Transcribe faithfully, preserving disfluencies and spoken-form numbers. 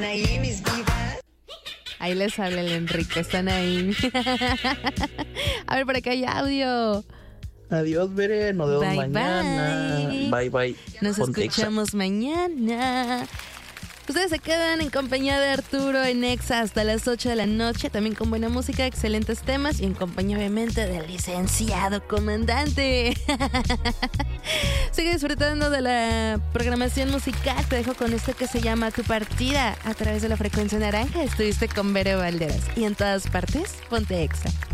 Ahí, mis divas. Ahí les habla el Enrique, están ahí. A ver, por acá hay audio. Adiós, Bere, nos vemos Bye, mañana. bye. Bye, bye. Nos Ponte Exa. escuchamos mañana. Ustedes se quedan en compañía de Arturo en Exa hasta las ocho de la noche, también con buena música, excelentes temas y en compañía obviamente del licenciado comandante. Sigue disfrutando de la programación musical. Te dejo con esto que se llama Tu Partida a través de la frecuencia naranja. Estuviste con Bere Valderas y en todas partes, ponte Exa.